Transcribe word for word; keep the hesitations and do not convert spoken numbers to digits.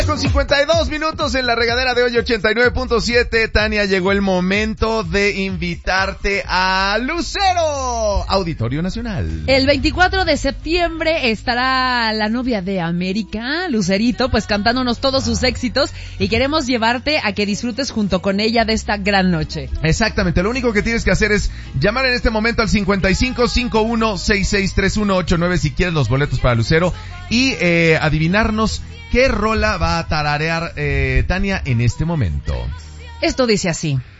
Con cincuenta y dos minutos en la regadera de hoy, ochenta y nueve punto siete. Tania, llegó el momento de invitarte a Lucero, Auditorio Nacional. El veinticuatro de septiembre estará la novia de América, Lucerito, pues cantándonos todos sus éxitos, y queremos llevarte a que disfrutes junto con ella de esta gran noche. Exactamente, lo único que tienes que hacer es llamar en este momento al cincuenta y cinco, cincuenta y uno, sesenta y seis, treinta y uno ochenta y nueve si quieres los boletos para Lucero y eh, adivinarnos ¿qué rola va a tararear eh, Tania en este momento? Esto dice así.